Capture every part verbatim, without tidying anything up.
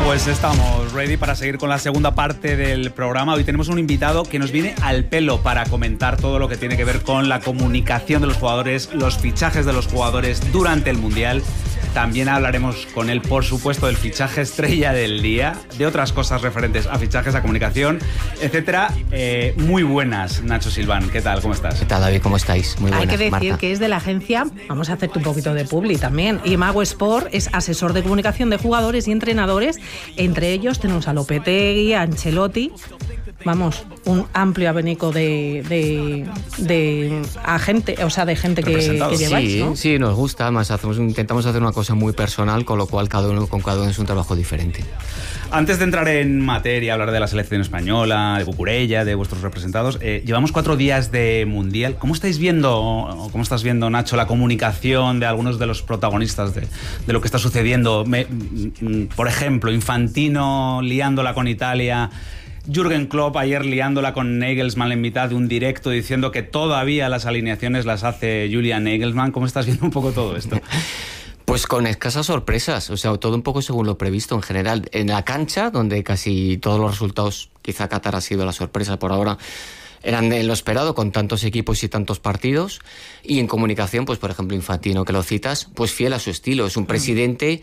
Pues estamos ready para seguir con la segunda parte del programa. Hoy tenemos un invitado que nos viene al pelo para comentar todo lo que tiene que ver con la comunicación de los jugadores, los fichajes de los jugadores durante el Mundial. También hablaremos con él, por supuesto, del fichaje estrella del día, de otras cosas referentes a fichajes, a comunicación, etcétera. Eh, muy buenas, Nacho Silván. ¿Qué tal? ¿Cómo estás? ¿Qué tal, David? ¿Cómo estáis? Muy buenas, Hay que decir Marta. que es de la agencia, vamos a hacerte un poquito de publi también, Imago Sport es asesor de comunicación de jugadores y entrenadores. Entre ellos tenemos a Lopetegui, a Ancelotti. Vamos, un amplio abanico de, de, de agente, o sea, de gente que, que lleváis, sí, ¿no? Sí, nos gusta. Además, hacemos, intentamos hacer una cosa muy personal, con lo cual cada uno con cada uno es un trabajo diferente. Antes de entrar en materia, hablar de la selección española, de Cucurella, de vuestros representados, eh, llevamos cuatro días de Mundial. ¿Cómo estáis viendo, cómo estás viendo, Nacho, la comunicación de algunos de los protagonistas de, de lo que está sucediendo? Me, por ejemplo, Infantino liándola con Italia, Jürgen Klopp ayer liándola con Nagelsmann en mitad de un directo diciendo que todavía las alineaciones las hace Julian Nagelsmann. ¿Cómo estás viendo un poco todo esto? Pues con escasas sorpresas, o sea, todo un poco según lo previsto en general. En la cancha, donde casi todos los resultados, quizá Qatar ha sido la sorpresa por ahora, eran de lo esperado con tantos equipos y tantos partidos. Y en comunicación, pues por ejemplo Infantino, que lo citas, pues fiel a su estilo. Es un presidente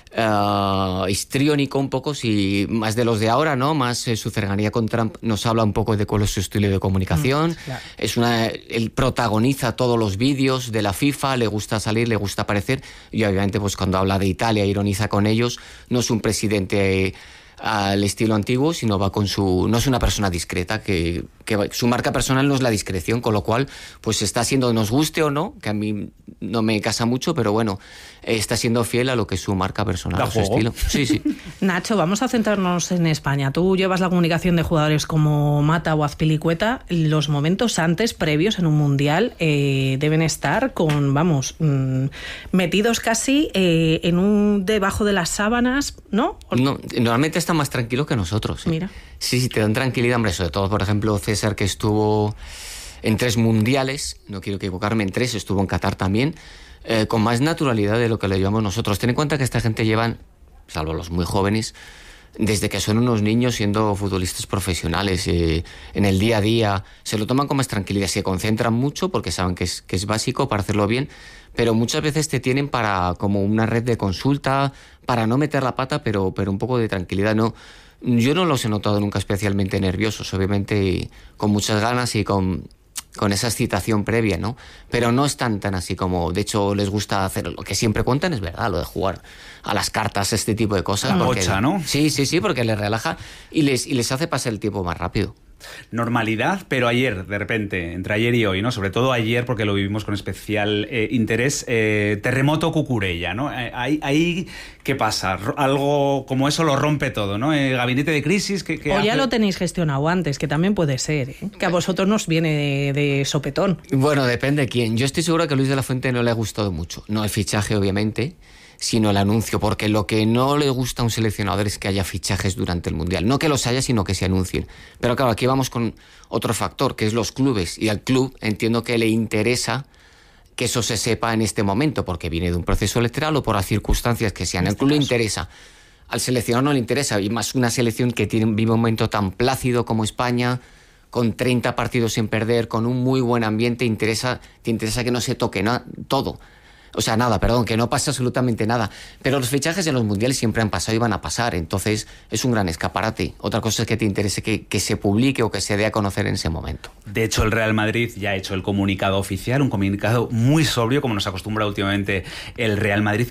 Uh, histriónico un poco, si más de los de ahora, ¿no? Más eh, su cercanía con Trump nos habla un poco de cuál es su estilo de comunicación. Mm, claro. Es una, él protagoniza todos los vídeos de la FIFA, le gusta salir, le gusta aparecer, y obviamente pues cuando habla de Italia ironiza con ellos. No es un presidente eh, al estilo antiguo, sino va con su, no es una persona discreta, que, que su marca personal no es la discreción, con lo cual pues está siendo, nos guste o no, que a mí no me casa mucho, pero bueno, está siendo fiel a lo que es su marca personal, a su estilo. Sí, sí. Nacho, vamos a centrarnos en España. Tú llevas la comunicación de jugadores como Mata o Azpilicueta. Los momentos antes, previos en un Mundial, eh, deben estar con, vamos, mmm, metidos casi eh, en un debajo de las sábanas, ¿no? No, normalmente están más tranquilos que nosotros. ¿eh? Mira. Sí, sí, te dan tranquilidad, hombre, sobre todo, por ejemplo, César, que estuvo en tres mundiales, no quiero equivocarme, en tres, estuvo en Qatar también, eh, con más naturalidad de lo que lo llevamos nosotros. Ten en cuenta que esta gente llevan, salvo los muy jóvenes, desde que son unos niños siendo futbolistas profesionales, eh, en el día a día, se lo toman con más tranquilidad, se concentran mucho porque saben que es, que es básico para hacerlo bien, pero muchas veces te tienen para como una red de consulta, para no meter la pata, pero, pero un poco de tranquilidad, ¿no? Yo no los he notado nunca especialmente nerviosos, obviamente con muchas ganas y con, con esa excitación previa, ¿no? Pero no están tan así como, de hecho, les gusta hacer lo que siempre cuentan, es verdad, lo de jugar a las cartas, este tipo de cosas. La porque, bocha, ¿no? Sí, sí, sí, porque les relaja y les, y les hace pasar el tiempo más rápido. Normalidad, pero ayer, de repente, entre ayer y hoy, ¿no? Sobre todo ayer, porque lo vivimos con especial eh, interés, eh, terremoto Cucurella, ¿no? Eh, ahí, ahí, ¿qué pasa? Algo como eso lo rompe todo, ¿no? Eh, gabinete de crisis, ¿qué, qué O hace? ya lo tenéis gestionado antes, que también puede ser, ¿eh? Que a vosotros nos viene de, de sopetón. Bueno, depende de quién. Yo estoy seguro que a Luis de la Fuente no le ha gustado mucho. No el fichaje, obviamente, sino el anuncio, porque lo que no le gusta a un seleccionador es que haya fichajes durante el Mundial. No que los haya, sino que se anuncien. Pero claro, aquí vamos con otro factor, que es los clubes. Y al club entiendo que le interesa que eso se sepa en este momento, porque viene de un proceso electoral o por las circunstancias que sean. Al club le interesa. Al seleccionador no le interesa. Y más una selección que tiene, vive un momento tan plácido como España, con treinta partidos sin perder, con un muy buen ambiente, interesa, te interesa que no se toque nada, todo. O sea, nada, perdón, que no pasa absolutamente nada. Pero los fichajes en los mundiales siempre han pasado y van a pasar. Entonces, es un gran escaparate. Otra cosa es que te interese que, que se publique o que se dé a conocer en ese momento. De hecho, el Real Madrid ya ha hecho el comunicado oficial, un comunicado muy sobrio, como nos acostumbra últimamente el Real Madrid.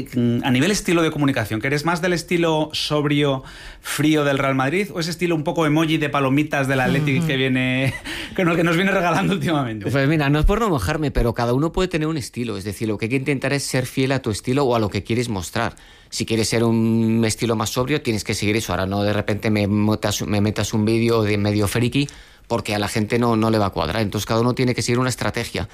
A nivel estilo de comunicación, ¿que eres más del estilo sobrio, frío del Real Madrid o ese estilo un poco emoji de palomitas del Athletic uh-huh. que viene, que nos, que nos viene regalando últimamente? Pues mira, no es por no mojarme, pero cada uno puede tener un estilo. Es decir, lo que hay que intentar es ser fiel a tu estilo o a lo que quieres mostrar. Si quieres ser un estilo más sobrio, tienes que seguir eso. Ahora no de repente me metas, me metas un vídeo de medio friki, porque a la gente no, no le va a cuadrar. Entonces cada uno tiene que seguir una estrategia.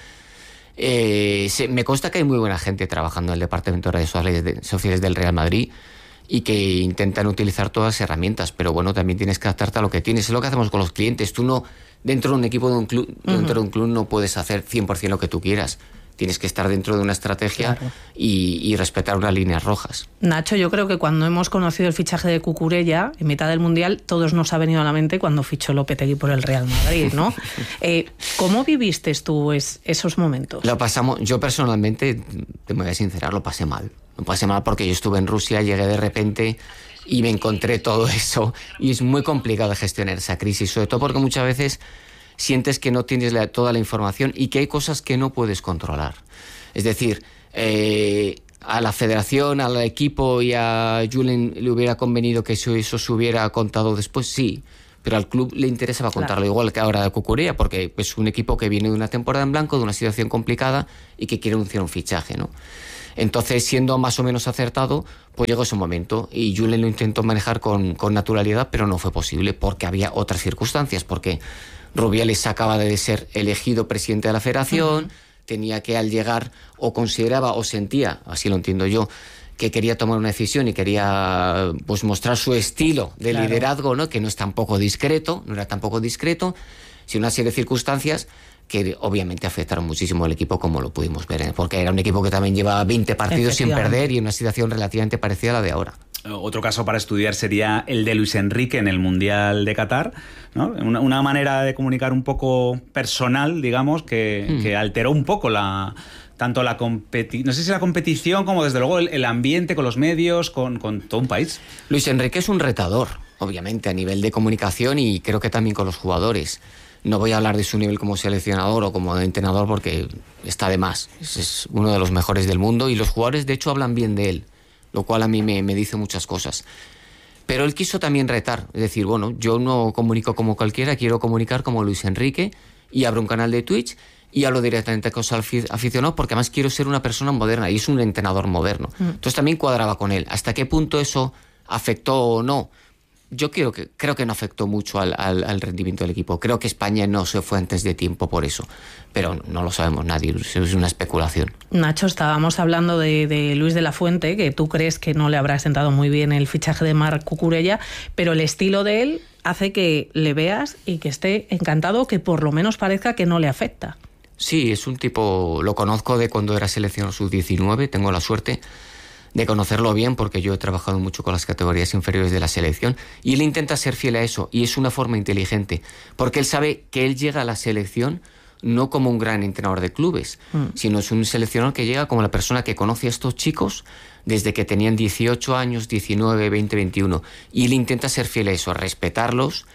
Eh, se, me consta que hay muy buena gente trabajando en el departamento de redes sociales, de, sociales del Real Madrid y que intentan utilizar todas las herramientas, pero bueno, también tienes que adaptarte a lo que tienes. Es lo que hacemos con los clientes. Tú no, dentro de un equipo de un club, uh-huh. dentro de un club no puedes hacer cien por ciento lo que tú quieras. Tienes que estar dentro de una estrategia claro. y, y respetar unas líneas rojas. Nacho, yo creo que cuando hemos conocido el fichaje de Cucurella, en mitad del Mundial, todos nos ha venido a la mente cuando fichó Lopetegui por el Real Madrid, ¿no? eh, ¿Cómo viviste tú es, esos momentos? Lo pasamos, yo personalmente, te voy a sincerar, lo pasé mal. Lo pasé mal porque yo estuve en Rusia, llegué de repente y me encontré todo eso. Y es muy complicado gestionar esa crisis, sobre todo porque muchas veces sientes que no tienes la, toda la información y que hay cosas que no puedes controlar. Es decir, eh, a la federación, al equipo y a Julen le hubiera convenido que eso, eso se hubiera contado después, sí, pero al club le interesaba contarlo, claro. igual que ahora de Cucurella, porque es un equipo que viene de una temporada en blanco, de una situación complicada y que quiere anunciar un fichaje, ¿no? Entonces, siendo más o menos acertado, pues llegó ese momento y Julen lo intentó manejar con, con naturalidad, pero no fue posible porque había otras circunstancias, porque Rubiales acaba de ser elegido presidente de la federación, uh-huh. tenía que al llegar o consideraba o sentía, así lo entiendo yo, que quería tomar una decisión y quería pues mostrar su estilo de claro. liderazgo, ¿no? Que no es tampoco discreto, no era tampoco discreto, sino una serie de circunstancias que obviamente afectaron muchísimo al equipo, como lo pudimos ver, ¿eh? Porque era un equipo que también llevaba veinte partidos sin perder y en una situación relativamente parecida a la de ahora. Otro caso para estudiar sería el de Luis Enrique en el Mundial de Qatar, ¿no? Una, una manera de comunicar un poco personal, digamos, que, mm. que alteró un poco la tanto la competición, no sé si la competición como desde luego el, el ambiente con los medios, con, con todo un país. Luis Enrique es un retador, obviamente, a nivel de comunicación y creo que también con los jugadores. No voy a hablar de su nivel como seleccionador o como entrenador porque está de más. Es, es uno de los mejores del mundo y los jugadores de hecho hablan bien de él, lo cual a mí me, me dice muchas cosas. Pero él quiso también retar, es decir, bueno, yo no comunico como cualquiera, quiero comunicar como Luis Enrique y abro un canal de Twitch y hablo directamente con los aficionados porque además quiero ser una persona moderna y es un entrenador moderno. Mm. Entonces también cuadraba con él. ¿Hasta qué punto eso afectó o no? Yo creo que, creo que no afectó mucho al, al, al rendimiento del equipo. Creo que España no se fue antes de tiempo por eso. Pero no lo sabemos nadie, es una especulación. Nacho, estábamos hablando de, de Luis de la Fuente, que tú crees que no le habrá sentado muy bien el fichaje de Marc Cucurella, pero el estilo de él hace que le veas y que esté encantado, que por lo menos parezca que no le afecta. Sí, es un tipo, lo conozco de cuando era seleccionador sub diecinueve, tengo la suerte de conocerlo bien porque yo he trabajado mucho con las categorías inferiores de la selección y él intenta ser fiel a eso y es una forma inteligente porque él sabe que él llega a la selección no como un gran entrenador de clubes, mm. sino es un seleccionador que llega como la persona que conoce a estos chicos desde que tenían dieciocho años, diecinueve, veinte, veintiuno y él intenta ser fiel a eso, a respetarlos,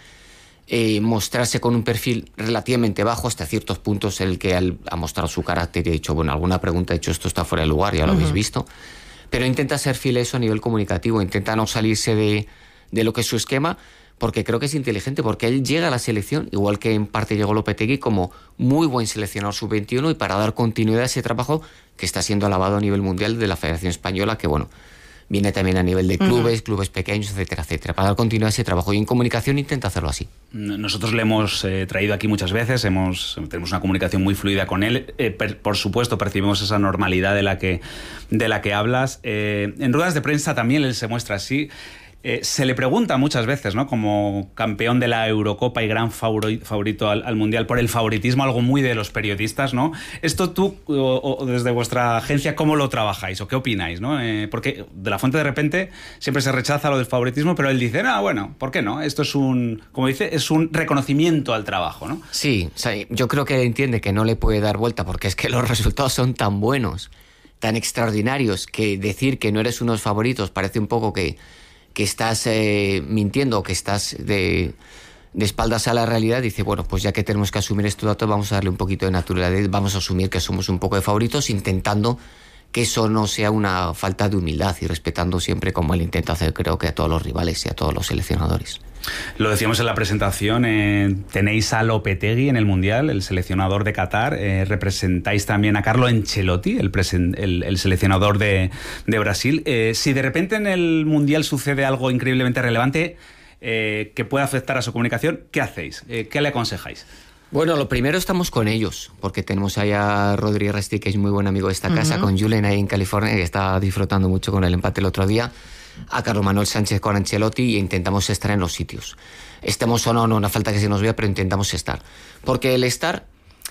eh, mostrarse con un perfil relativamente bajo hasta ciertos puntos en el que él ha mostrado su carácter y ha dicho, bueno, alguna pregunta ha dicho esto está fuera de lugar, ya lo uh-huh. habéis visto. Pero intenta ser fiel a eso a nivel comunicativo, intenta no salirse de, de lo que es su esquema, porque creo que es inteligente, porque él llega a la selección, igual que en parte llegó Lopetegui, como muy buen seleccionador sub veintiuno y para dar continuidad a ese trabajo que está siendo alabado a nivel mundial de la Federación Española, que bueno, viene también a nivel de clubes, uh-huh. clubes pequeños, etcétera, etcétera, para dar continuidad a ese trabajo. Y en comunicación intenta hacerlo así. Nosotros le hemos eh, traído aquí muchas veces, hemos tenemos una comunicación muy fluida con él. Eh, per, por supuesto, percibimos esa normalidad de la que, de la que hablas. Eh, en ruedas de prensa también él se muestra así. Eh, se le pregunta muchas veces, ¿no? Como campeón de la Eurocopa y gran favorito al, al Mundial, por el favoritismo, algo muy de los periodistas, ¿no? Esto tú, o, o desde vuestra agencia, ¿cómo lo trabajáis o qué opináis, ¿no? Eh, porque de la Fuente de repente siempre se rechaza lo del favoritismo, pero él dice, no, bueno, ¿por qué no? Esto es un, como dice, es un reconocimiento al trabajo, ¿no? Sí, o sea, yo creo que él entiende que no le puede dar vuelta porque es que los resultados son tan buenos, tan extraordinarios, que decir que no eres unos favoritos parece un poco que que estás eh, mintiendo, que estás de, de espaldas a la realidad, dice, bueno, pues ya que tenemos que asumir estos datos, vamos a darle un poquito de naturalidad, vamos a asumir que somos un poco de favoritos, intentando que eso no sea una falta de humildad y respetando siempre, como él intenta hacer, creo que a todos los rivales y a todos los seleccionadores. Lo decíamos en la presentación, eh, tenéis a Lopetegui en el Mundial, el seleccionador de Qatar, eh, representáis también a Carlo Ancelotti, el, presen, el, el seleccionador de, de Brasil. Eh, si de repente en el Mundial sucede algo increíblemente relevante eh, que pueda afectar a su comunicación, ¿qué hacéis? Eh, ¿Qué le aconsejáis? Bueno, lo primero estamos con ellos, porque tenemos ahí a Rodri Resti, que es muy buen amigo de esta uh-huh. casa, con Julen ahí en California, que está disfrutando mucho con el empate el otro día, a Carlos Manuel Sánchez con Ancelotti, e intentamos estar en los sitios. Estemos o no, no, no falta que se nos vea, pero intentamos estar. Porque el estar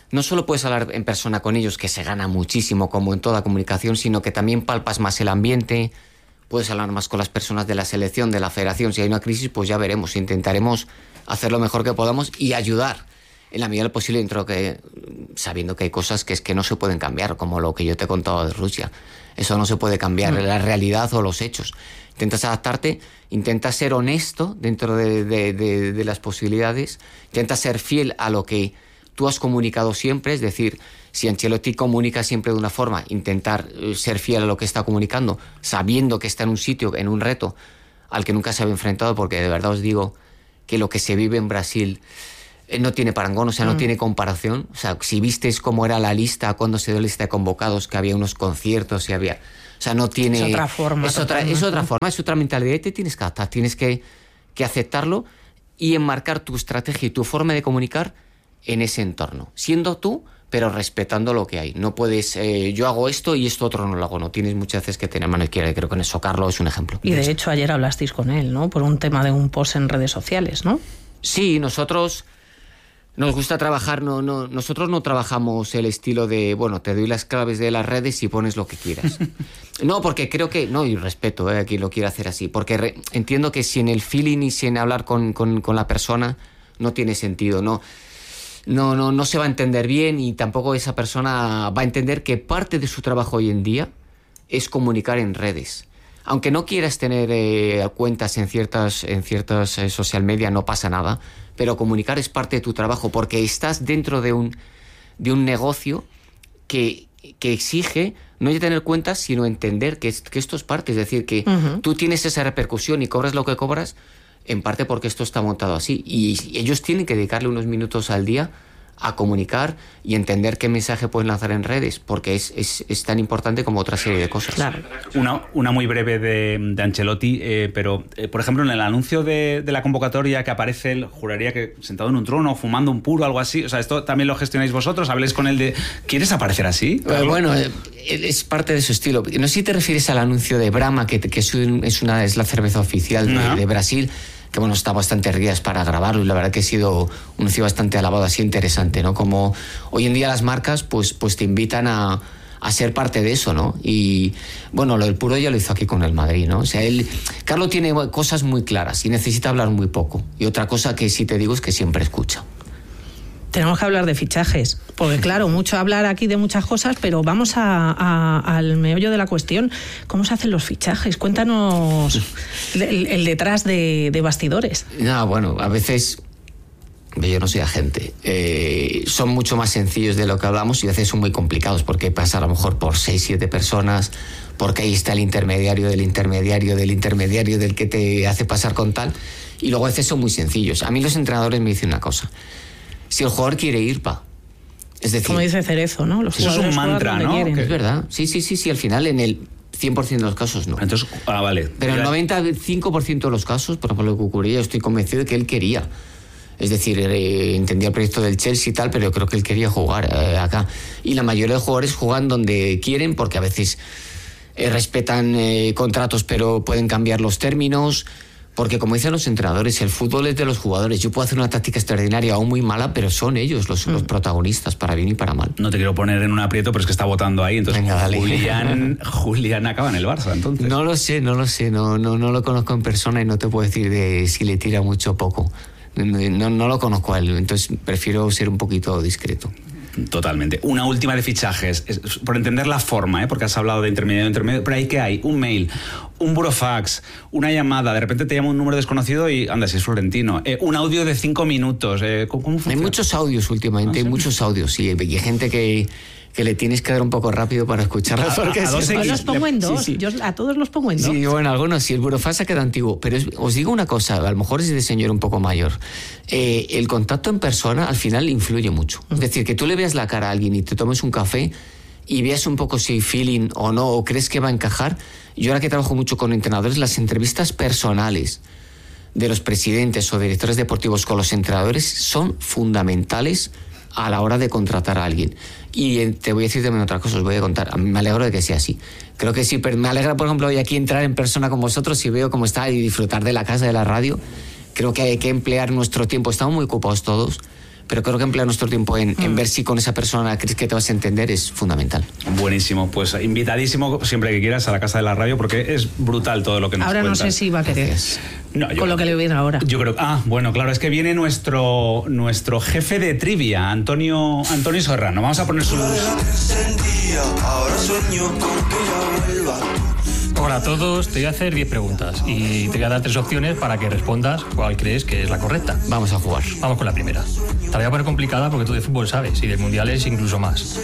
no solo puedes hablar en persona con ellos, que se gana muchísimo como en toda comunicación, sino que también palpas más el ambiente, puedes hablar más con las personas de la selección, de la federación. Si hay una crisis, pues ya veremos, intentaremos hacer lo mejor que podamos y ayudar en la medida de lo posible, dentro que, sabiendo que hay cosas que es que no se pueden cambiar, como lo que yo te he contado de Rusia. Eso no se puede cambiar, no. La realidad o los hechos. Intentas adaptarte, intentas ser honesto dentro de, de, de, de las posibilidades, intentas ser fiel a lo que tú has comunicado siempre, es decir, si Ancelotti comunica siempre de una forma, intentar ser fiel a lo que está comunicando, sabiendo que está en un sitio, en un reto al que nunca se había enfrentado, porque de verdad os digo que lo que se vive en Brasil no tiene parangón, o sea, no mm. tiene comparación. O sea, si visteis cómo era la lista, cuando se dio la lista de convocados, que había unos conciertos y había... O sea, no tiene... Es otra forma. Es otra, es otra forma, es otra mentalidad y te tienes que adaptar, tienes que, que aceptarlo y enmarcar tu estrategia y tu forma de comunicar en ese entorno. Siendo tú, pero respetando lo que hay. No puedes, eh, yo hago esto y esto otro no lo hago. No, tienes muchas veces que tener mano izquierda y creo que en eso Carlos es un ejemplo. Y de hecho ayer hablasteis con él, ¿no? Por un tema de un post en redes sociales, ¿no? Sí, nosotros... Nos gusta trabajar, no, no, nosotros no trabajamos el estilo de, bueno, te doy las claves de las redes y pones lo que quieras. No, porque creo que, no, y respeto eh, a quien lo quiera hacer así, porque re, entiendo que si en el feeling y sin hablar con, con, con la persona no tiene sentido, no, no, no, no se va a entender bien y tampoco esa persona va a entender que parte de su trabajo hoy en día es comunicar en redes. Aunque no quieras tener eh, cuentas en ciertas, en ciertas eh, social media, no pasa nada, pero comunicar es parte de tu trabajo porque estás dentro de un, de un negocio que, que exige no ya tener cuentas, sino entender que, es, que esto es parte. Es decir, que uh-huh. tú tienes esa repercusión y cobras lo que cobras, en parte porque esto está montado así. Y ellos tienen que dedicarle unos minutos al día a comunicar y entender qué mensaje pueden lanzar en redes, porque es, es, es tan importante como otra serie de cosas. Claro. Una, una muy breve de, de Ancelotti, eh, pero, eh, por ejemplo, en el anuncio de, de la convocatoria que aparece él, juraría que sentado en un trono, fumando un puro, algo así. O sea, esto también lo gestionáis vosotros, habléis con él de... ¿Quieres aparecer así? Eh, bueno, eh, es parte de su estilo. No sé si te refieres al anuncio de Brahma, que, que es, un, es, una, es la cerveza oficial de, uh-huh. de Brasil, que bueno, está bastante rías para grabarlo y la verdad que ha sido un anuncio bastante alabado, así interesante, ¿no? Como hoy en día las marcas pues, pues te invitan a, a ser parte de eso, ¿no? Y bueno, lo del puro ya lo hizo aquí con el Madrid, ¿no? O sea, él, Carlos tiene cosas muy claras y necesita hablar muy poco. Y otra cosa que sí te digo es que siempre escucha. Tenemos que hablar de fichajes, porque claro, mucho hablar aquí de muchas cosas, pero vamos a, a, al meollo de la cuestión. ¿Cómo se hacen los fichajes? Cuéntanos el, el detrás de, de bastidores. No, bueno, a veces yo no soy agente. Eh, son mucho más sencillos de lo que hablamos y a veces son muy complicados porque pasa a lo mejor por seis, siete personas, porque ahí está el intermediario del intermediario del intermediario del que te hace pasar con tal, y luego a veces son muy sencillos. A mí los entrenadores me dicen una cosa: si el jugador quiere ir, va. Es decir, como dice Cerezo, ¿no? Los eso es un mantra, ¿no? Que... Es verdad. Sí, sí, sí, sí. Al final, en el cien por ciento de los casos, no. Entonces, ah, vale. Pero en el noventa y cinco por ciento de los casos, por ejemplo, lo que ocurría, yo estoy convencido de que él quería. Es decir, eh, entendía el proyecto del Chelsea y tal, pero yo creo que él quería jugar eh, acá. Y la mayoría de jugadores juegan donde quieren, porque a veces eh, respetan eh, contratos, pero pueden cambiar los términos. Porque como dicen los entrenadores, el fútbol es de los jugadores. Yo puedo hacer una táctica extraordinaria o muy mala, pero son ellos los, mm. los protagonistas, para bien y para mal. No te quiero poner en un aprieto, pero es que está votando ahí. Entonces, venga, dale. Julián, Julián acaba en el Barça, entonces. No lo sé, no lo sé. No, no, no lo conozco en persona y no te puedo decir de si le tira mucho o poco. No, no lo conozco a él, entonces prefiero ser un poquito discreto. Totalmente. Una última de fichajes, es, por entender la forma, ¿eh? Porque has hablado de intermediario, intermedio, pero ahí que hay un mail, un burofax, una llamada, de repente te llama un número desconocido y anda, si es Florentino, eh, un audio de cinco minutos, eh, ¿cómo, cómo funciona? Hay muchos audios últimamente, ¿Ah, sí? hay muchos audios, sí, hay gente que... que le tienes que dar un poco rápido para escucharlas. Porque a, a, dos los pongo en dos. Sí, sí. Yo a todos los pongo en dos. Sí, bueno, algunos sí. El burofax queda antiguo. Pero es, os digo una cosa, a lo mejor es de señor un poco mayor. Eh, el contacto en persona al final influye mucho. Uh-huh. Es decir, que tú le veas la cara a alguien y te tomes un café y veas un poco si hay feeling o no, o crees que va a encajar. Yo ahora que trabajo mucho con entrenadores, las entrevistas personales de los presidentes o directores deportivos con los entrenadores son fundamentales a la hora de contratar a alguien. Y te voy a decir también otra cosa, os voy a contar. Me alegro de que sea así. Creo que sí, pero me alegra, por ejemplo, hoy aquí entrar en persona con vosotros y veo cómo está y disfrutar de la casa, de la radio. Creo que hay que emplear nuestro tiempo. Estamos muy ocupados todos, pero creo que emplear nuestro tiempo en, mm. en ver si con esa persona crees que te vas a entender es fundamental. Buenísimo, pues invitadísimo siempre que quieras a la casa de la radio porque es brutal todo lo que nos Ahora cuentas. No sé si va a querer. No, yo, con lo que le viene ahora. Yo creo. Ah, bueno, claro, es que viene nuestro nuestro jefe de trivia, Antonio Antonio Serrano. Vamos a poner sus. Hola a todos, te voy a hacer diez preguntas y te voy a dar tres opciones para que respondas cuál crees que es la correcta. Vamos a jugar. Vamos con la primera. Te la voy a poner complicada porque tú de fútbol sabes y de mundiales incluso más.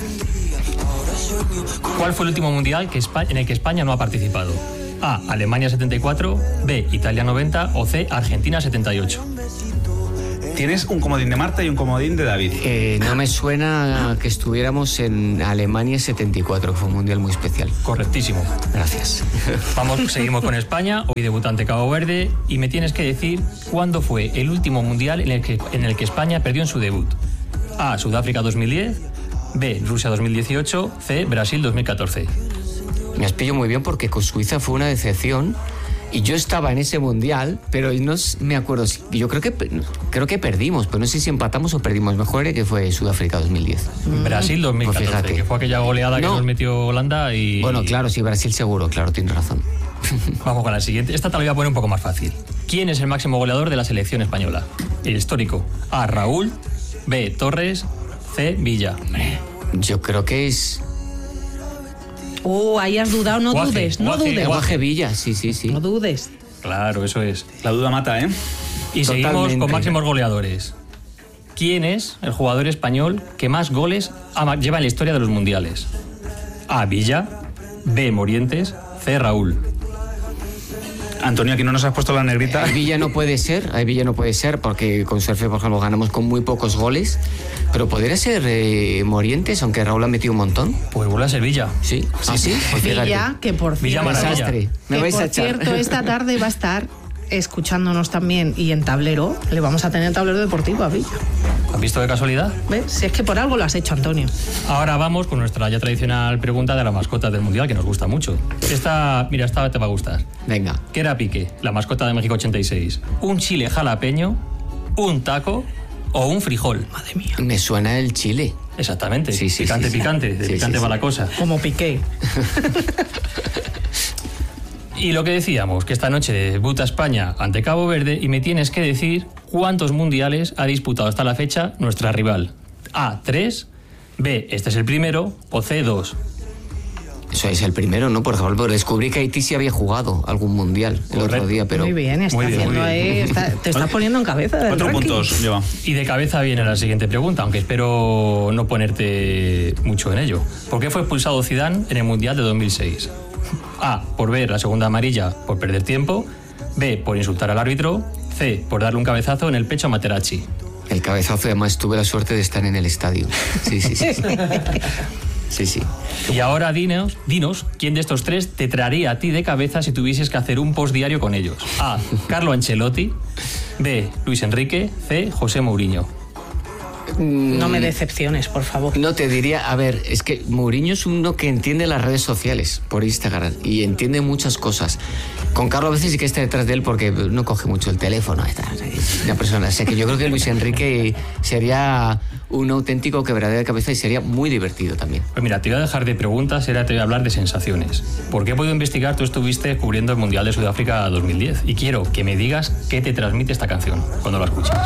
¿Cuál fue el último mundial que España, en el que España no ha participado? A. Alemania setenta y cuatro, B. Italia noventa o C. Argentina setenta y ocho. Tienes un comodín de Marta y un comodín de David. Eh, no me suena que estuviéramos en Alemania setenta y cuatro, que fue un mundial muy especial. Correctísimo. Gracias. Vamos, seguimos con España, hoy debutante Cabo Verde, y me tienes que decir cuándo fue el último mundial en el que, en el que España perdió en su debut. A. Sudáfrica dos mil diez, B. Rusia dos mil dieciocho, C. Brasil dos mil catorce. Me has pillado muy bien porque con Suiza fue una decepción. Y yo estaba en ese mundial, pero no me acuerdo. Yo creo que creo que perdimos, pero no sé si empatamos o perdimos. Mejor que fue Sudáfrica dos mil diez. Brasil dos mil catorce, pues que fue aquella goleada no. que nos metió Holanda y... Bueno, claro, sí, Brasil seguro, claro, tienes razón. Vamos con la siguiente. Esta te la voy a poner un poco más fácil. ¿Quién es el máximo goleador de la selección española? El histórico. A. Raúl, B. Torres, C. Villa. Yo creo que es... Uh, ahí has dudado, no Guaje, dudes, no Guaje, dudes. Guaje Villa, sí, sí, sí. No dudes. Claro, eso es. La duda mata, ¿eh? Y Totalmente. Seguimos con máximos goleadores. ¿Quién es el jugador español que más goles lleva en la historia de los mundiales? A. Villa, B. Morientes, C. Raúl. Antonio, aquí no nos has puesto la negrita. Eh, Villa no puede ser, eh, Villa no puede ser, porque con Surfe, por ejemplo, ganamos con muy pocos goles. Pero podría ser eh, Morientes, aunque Raúl ha metido un montón. Pues vuelve a ser Villa. Sí, sí, ¿Ah, sí? Pues Villa, que por cierto, Villa que Me vais por a echar. cierto, esta tarde va a estar escuchándonos también y en tablero, le vamos a tener tablero deportivo a Villa. ¿Has visto de casualidad? ¿Ves? Si es que por algo lo has hecho, Antonio. Ahora vamos con nuestra ya tradicional pregunta de la mascota del Mundial, que nos gusta mucho. Esta, mira, esta te va a gustar. Venga. ¿Qué era Piqué, la mascota de México ochenta y seis? ¿Un chile jalapeño, un taco o un frijol? Madre mía. Me suena el chile. Exactamente. Sí, sí, picante, sí, sí. picante. De sí, picante sí, va sí. la cosa. Como Piqué. Y lo que decíamos, que esta noche debuta España ante Cabo Verde y me tienes que decir cuántos mundiales ha disputado hasta la fecha nuestra rival. A, tres, B, este es el primero, o C, dos. Eso es el primero, ¿no? Por ejemplo, descubrí que Haití sí había jugado algún mundial el Correcto. Otro día, pero... Muy bien, está Muy bien, haciendo muy bien. ahí, está, te estás poniendo en cabeza del Cuatro ranking. puntos lleva. Y de cabeza viene la siguiente pregunta, aunque espero no ponerte mucho en ello. ¿Por qué fue expulsado Zidane en el Mundial de dos mil seis? A, por ver la segunda amarilla por perder tiempo. B, por insultar al árbitro. C, por darle un cabezazo en el pecho a Materazzi. El cabezazo, además, tuve la suerte de estar en el estadio. Sí, sí, sí. Sí, sí. sí. Y ahora dinos, dinos, ¿quién de estos tres te traería a ti de cabeza si tuvieses que hacer un postdiario con ellos? A, Carlo Ancelotti. B, Luis Enrique. C, José Mourinho. No me decepciones, por favor. No te diría, a ver, es que Mourinho es uno que entiende las redes sociales por Instagram y entiende muchas cosas. Con Carlos a veces sí que está detrás de él porque no coge mucho el teléfono. Es una persona, o sea que yo creo que Luis Enrique sería un auténtico quebradero de cabeza y sería muy divertido también. Pues mira, te voy a dejar de preguntas, ahora te voy a hablar de sensaciones. Porque he podido investigar, tú estuviste cubriendo el Mundial de Sudáfrica dos mil diez y quiero que me digas qué te transmite esta canción cuando la escuchas.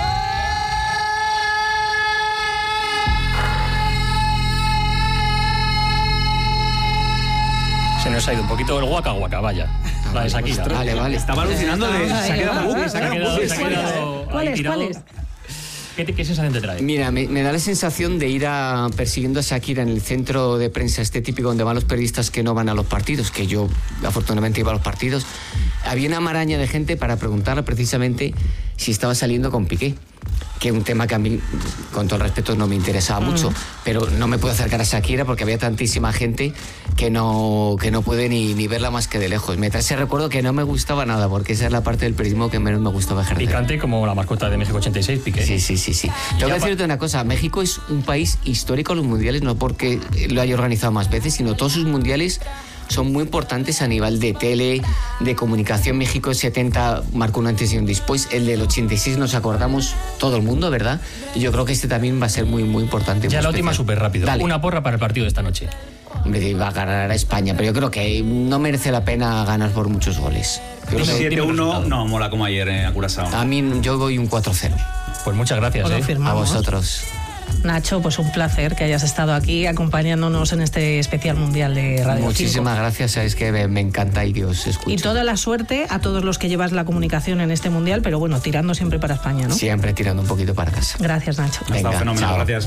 Se nos ha ido un poquito el guaca guaca, vaya. La de Shakira. Vale, vale. Estaba alucinando de... Se ha quedado bug, se ha quedado bug. Se ha quedado ¿Cuál ahí es? tirado. ¿Cuál es? ¿Qué, te- qué sensación te trae? Mira, me, me da la sensación de ir a, persiguiendo a Shakira en el centro de prensa este típico donde van los periodistas que no van a los partidos, que yo afortunadamente iba a los partidos. Había una maraña de gente para preguntarle precisamente si estaba saliendo con Piqué, que es un tema que a mí, con todo el respeto, no me interesaba mucho, pero no me puedo acercar a Shakira porque había tantísima gente que no, que no puede ni, ni verla más que de lejos. Me trae ese recuerdo que no me gustaba nada, porque esa es la parte del periodismo que menos me gustaba ejercer. Picante como la mascota de México ochenta y seis, Piqué. Sí, sí, sí, sí. Tengo que decirte una cosa, México es un país histórico en los mundiales, no porque lo haya organizado más veces, sino todos sus mundiales son muy importantes a nivel de tele, de comunicación. México setenta marcó un antes y un después. El del ochenta y seis nos acordamos todo el mundo, ¿verdad? Y yo creo que este también va a ser muy, muy importante. Ya la última súper rápido. Dale. Una porra para el partido de esta noche. Hombre, va a ganar a España, pero yo creo que no merece la pena ganar por muchos goles. siete uno no mola como ayer eh, a Curazao. A mí yo voy un cuatro cero. Pues muchas gracias. Pues lo eh. firmamos. A vosotros. Nacho, pues un placer que hayas estado aquí acompañándonos en este especial mundial de Radio Muchísimas cinco. gracias, sabes que me, me encanta y que os escucho. Y toda la suerte a todos los que llevas la comunicación en este mundial, pero bueno, tirando siempre para España, ¿no? Siempre tirando un poquito para casa. Gracias, Nacho. Está Venga, fenomenal, chao. gracias.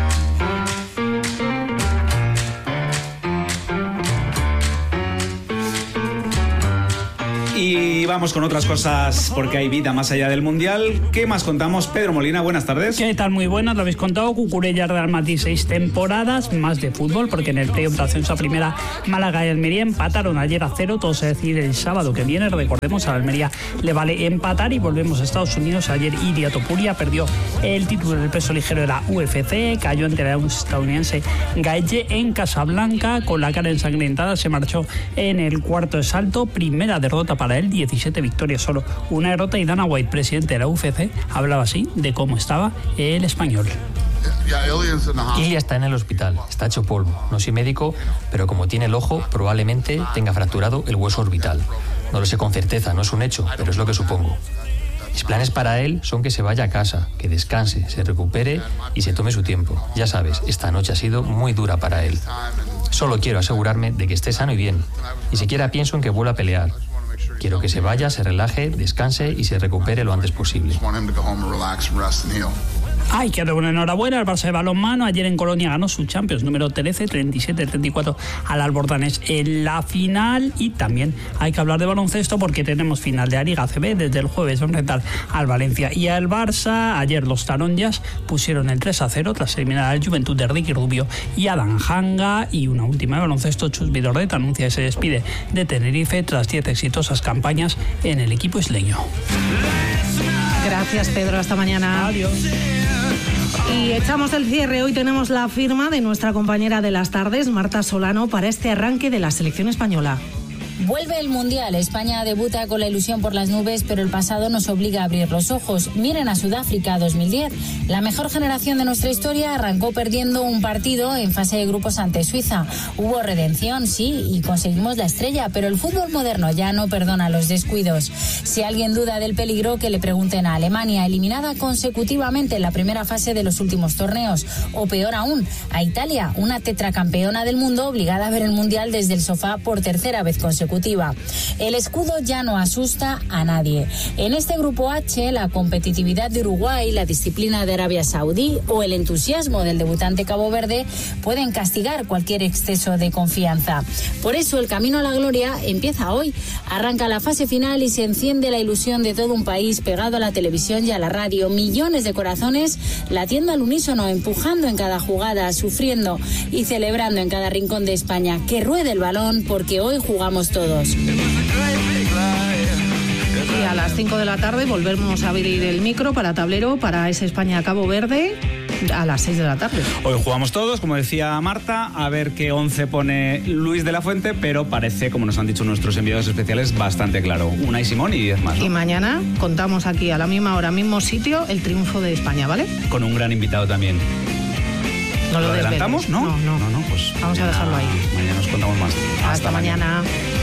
Y vamos con otras cosas porque hay vida más allá del Mundial. ¿Qué más contamos? Pedro Molina, buenas tardes. ¿Qué tal? Muy buenas, lo habéis contado. Cucurella, Real Madrid, seis temporadas más de fútbol, porque en el playoff de ascenso a primera, Málaga y Almería empataron ayer a cero. Todo se decide el sábado que viene. Recordemos, a la Almería le vale empatar y volvemos a Estados Unidos. Ayer Ilia Topuria perdió el título del peso ligero de la U F C, cayó ante la estadounidense Gaethje en Casablanca con la cara ensangrentada. Se marchó en el cuarto de salto. Primera derrota para él, diecisiete victorias, solo una derrota. Y Dana White, presidente de la U F C, hablaba así de cómo estaba el español. Ilia está en el hospital, está hecho polvo. No soy médico, pero como tiene el ojo, probablemente tenga fracturado el hueso orbital. No lo sé con certeza, no es un hecho, pero es lo que supongo. Mis planes para él son que se vaya a casa, que descanse, se recupere y se tome su tiempo. Ya sabes, esta noche ha sido muy dura para él. Solo quiero asegurarme de que esté sano y bien. Y siquiera pienso en que vuelva a pelear. Quiero que se vaya, se relaje, descanse y se recupere lo antes posible. Ay, que dar una enhorabuena al Barça de balonmano. Ayer en Colonia ganó su Champions número trece, treinta y siete treinta y cuatro al Albordanés en la final. Y también hay que hablar de baloncesto porque tenemos final de la Liga A C B. Desde el jueves va a enfrentar al Valencia y al Barça. Ayer los taronjas pusieron el tres a cero tras eliminar al Juventud de Ricky Rubio y Adam Hanga. Y una última de baloncesto, Chus Vidorret anuncia que se despide de Tenerife tras diez exitosas campañas en el equipo isleño. Gracias, Pedro. Hasta mañana. Adiós. Y echamos el cierre. Hoy tenemos la firma de nuestra compañera de las tardes, Marta Solano, para este arranque de la selección española. Vuelve el Mundial. España debuta con la ilusión por las nubes, pero el pasado nos obliga a abrir los ojos. Miren a Sudáfrica dos mil diez. La mejor generación de nuestra historia arrancó perdiendo un partido en fase de grupos ante Suiza. Hubo redención, sí, y conseguimos la estrella, pero el fútbol moderno ya no perdona los descuidos. Si alguien duda del peligro, que le pregunten a Alemania, eliminada consecutivamente en la primera fase de los últimos torneos. O peor aún, a Italia, una tetracampeona del mundo obligada a ver el Mundial desde el sofá por tercera vez consecutiva. El escudo ya no asusta a nadie. En este grupo H, la competitividad de Uruguay, la disciplina de Arabia Saudí o el entusiasmo del debutante Cabo Verde pueden castigar cualquier exceso de confianza. Por eso el camino a la gloria empieza hoy. Arranca la fase final y se enciende la ilusión de todo un país pegado a la televisión y a la radio. Millones de corazones latiendo al unísono, empujando en cada jugada, sufriendo y celebrando en cada rincón de España. Que ruede el balón porque hoy jugamos todos. Y a las cinco de la tarde volvemos a abrir el micro para tablero para ese España-Cabo Verde a las seis de la tarde. Hoy jugamos todos, como decía Marta, a ver qué once pone Luis de la Fuente, pero parece, como nos han dicho nuestros enviados especiales, bastante claro. Unai Simón y diez más, ¿no? Y mañana contamos aquí a la misma hora, mismo sitio, el triunfo de España, ¿vale? Con un gran invitado también. ¿No lo, ¿Lo adelantamos? desveles? ¿No? No, no. No, no, pues vamos a dejarlo ahí. Mañana os contamos más. Hasta, Hasta mañana. mañana.